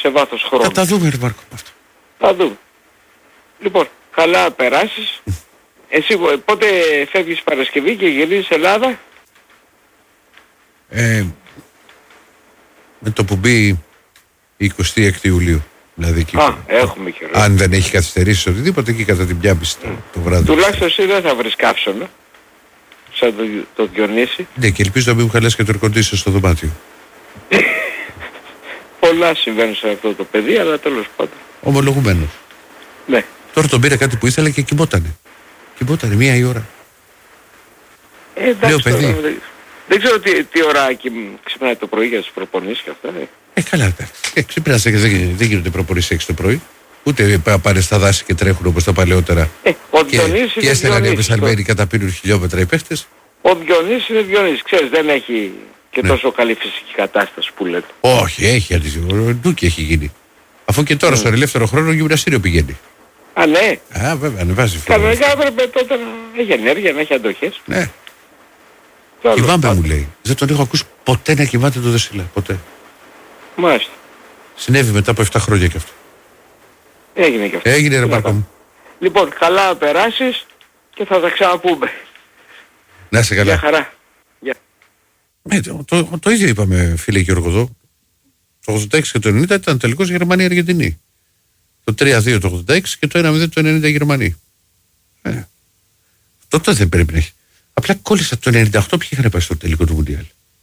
σε βάθος χρόνου. Θα τα δούμε, ρε Μάρκο, αυτό. Θα δούμε. Λοιπόν, καλά περάσεις. Εσύ πότε φεύγεις Παρασκευή και γυρίζεις Ελλάδα? Με το που μπει η 26 Ιουλίου. Δηλαδή εκεί, έχουμε καιρό. Αν δεν έχει καθυστερήσει οτιδήποτε, εκεί κατά την πιάπηση το βράδυ. Τουλάχιστον εσύ δεν θα βρεις καύσωνα. Σαν το Διονύση. Ναι, και ελπίζω να μην μου χαλάσει και το ερκοντήσιο στο δωμάτιο. Πολλά συμβαίνουν σε αυτό το παιδί, αλλά τέλος πάντων. Ομολογουμένος. Ναι. Τώρα τον πήρε κάτι που ήθελε και κοιμότανε. Κοιμότανε 1 η ώρα. Εντάξει, λέω παιδί. Δεν ξέρω τι ώρα ξυπνάει το πρωί για τις προπονήσεις και αυτά. Καλά, ξυπνάσαι και δεν γίνονται προπονήσεις 6 το πρωί. Ούτε πάνε στα δάση και τρέχουν όπως τα παλαιότερα. Και έστελαν οι απεσαλμένοι κατά πίνουν χιλιόμετρα οι παίχτες. Ο Διονύσης είναι Διονύσης. Ξέρεις, δεν έχει και τόσο καλή φυσική κατάσταση που λέτε. Όχι, έχει ντούκι έχει γίνει. Αφού και τώρα στον ελεύθερο χρόνο γυμναστήριο πηγαίνει. Α, ναι. Βέβαια, ανεβάζει. Κανονικά έπρεπε τότε να έχει ενέργεια, να έχει αντοχές. Ναι. Κοιμάμαι, μου λέει. Δεν τον έχω ακούσει ποτέ να κοιμάται το Δεσίλα. Ποτέ. Μάλιστα. Συνέβη μετά από 7 χρόνια κι αυτό. Έγινε κι αυτό. Έγινε, ρε Μάρκο μου. Λοιπόν, καλά να περάσεις και θα τα ξαναπούμε. Να είσαι καλά. Γεια χαρά. Το ίδιο είπαμε, φίλε Γιώργο εδώ. Το 86 και το 90 ήταν τελικώς Γερμανία-Αργεντινή. Το 3-2 το 86 και το 1-0 το 90 Γερμανία. Τότε δεν πρέπει να έχει. Απλά κόλλησα το 98 ποιοι είχαν πάει στο τελικό του Μουντιάλ.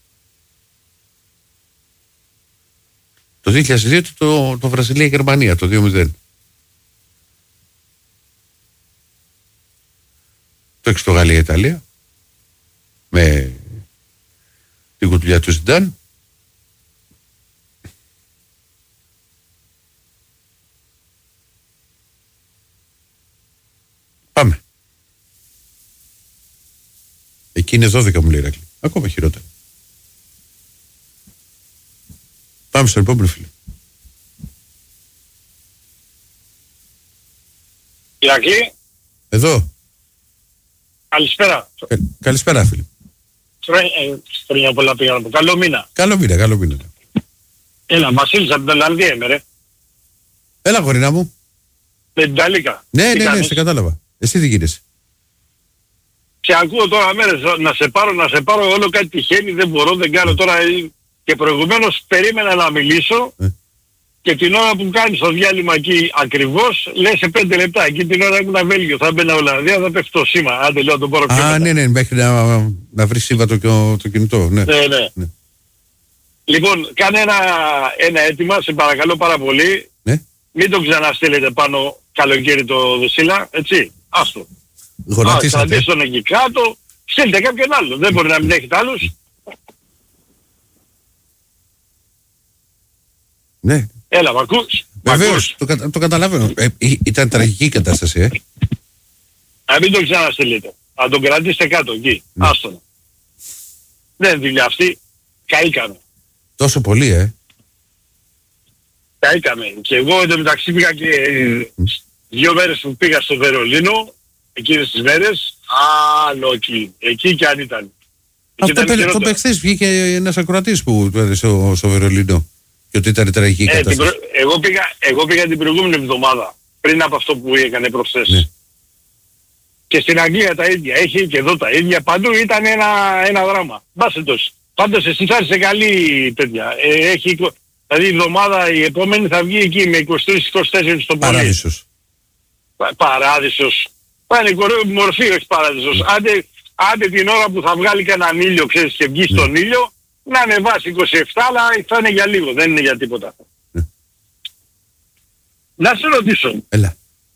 Το 2002 το Βραζιλία-Γερμανία, το 2-0. Το 6 το Γαλλία-Ιταλία. Με την κουτουλιά του Ζιντάν. Πάμε. Εκεί είναι 12 μου λέει Ηρακλή. Ακόμα χειρότερα. Πάμε στον επόμενο φίλο. Ηρακλή. Εδώ. Καλησπέρα. Καλησπέρα φίλε. Χρόνια πολλά πήγα να πω. Καλό μήνα. Καλό μήνα. Έλα, Βασίλης από την Ολλανδία είμαι ρε. Έλα γορίνα μου. Με την Ταλίκα. Ναι, σε κατάλαβα. Εσύ τι γίνεσαι? Σε ακούω τώρα μέρες να σε πάρω, όλο κάτι τυχαίνει, δεν μπορώ, δεν κάνω τώρα. Και προηγουμένως περίμενα να μιλήσω και την ώρα που κάνεις το διάλειμμα εκεί ακριβώς, λέει σε 5 λεπτά. Εκεί την ώρα ήμουν Βέλγιο, θα μπαίνα Ολλανδία, θα πέφτει το σήμα. Άντε λέω να τον πάρω πιο μετά. Ναι, μέχρι να βρει σύμβατο το κινητό. Ναι. Λοιπόν, κάνε ένα αίτημα, σε παρακαλώ πάρα πολύ. Ναι. Μην τον ξαναστείλετε πάνω καλοκαίρι το Δεσίλα, έτσι. Άστο. Γονατίσατε. Τον εκεί κάτω, στείλτε κάποιον άλλο. Δεν μπορεί να μην έχετε άλλους. Ναι. Έλα, μ' ακούς? Βεβαίως, το καταλαβαίνω. Ήταν τραγική η κατάσταση, μην τον ξαναστείλετε. Να τον κρατήσετε κάτω εκεί. Ναι. Άστον. Δεν δουλειά αυτή. Καήκαμε. Τόσο πολύ, Καήκαμε. Και εγώ εντωμεταξύ πήγα και 2 μέρες που πήγα στο Βερολίνο, εκείνες τις μέρες, άλλο εκεί. Εκεί και αν ήταν. Αυτό το παιχθές βγήκε ένας ακροατής που του έδωσε στο Βερολίνο. Και ότι ήταν τραγική κατάσταση. Εγώ πήγα την προηγούμενη εβδομάδα, πριν από αυτό που έκανε προχθές. Ναι. Και στην Αγγλία τα ίδια. Έχει και εδώ τα ίδια. Παντού ήταν ένα δράμα. Μπάσετος. Πάντως εσείς θα είστε καλή τέτοια. Δηλαδή η εβδομάδα η επόμενη θα βγει εκεί με 23-24 στο πολύ. Παράδεισος. Πάνε μορφή, όχι παράδεισος. Άντε την ώρα που θα βγάλει κανέναν ήλιο, ξέρεις, και βγει στον ήλιο, να ανεβάσει 27, αλλά θα είναι για λίγο, δεν είναι για τίποτα. Να σε ρωτήσω. Έλα.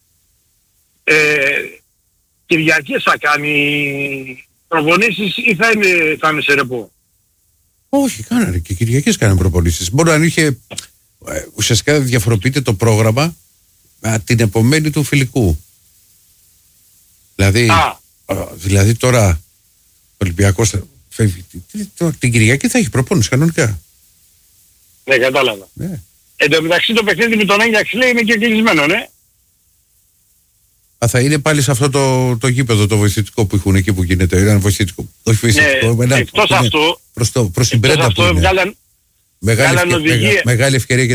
Κυριακές θα κάνει προπονήσεις ή θα είναι σε ρεπό? Όχι, κάνανε και Κυριακές κάνανε προπονήσεις. Μπορεί να είχε ουσιαστικά διαφοροποιείται το πρόγραμμα την επομένη του φιλικού. Δηλαδή τώρα ο Ολυμπιακός φεύγει. Την Κυριακή θα έχει προπόνηση κανονικά. Ναι, κατάλαβα. Ναι. Εν τω μεταξύ το παιχνίδι με τον Άγιαξ λέει είναι και κλεισμένο, ναι. Θα είναι πάλι σε αυτό το γήπεδο το βοηθητικό που έχουν εκεί που γίνεται. Ήταν βοηθητικό. Όχι βοηθητικό. Ναι, εκτός αυτού. Προς την Πρέντα που είναι. Μεγάλη ευκαιρία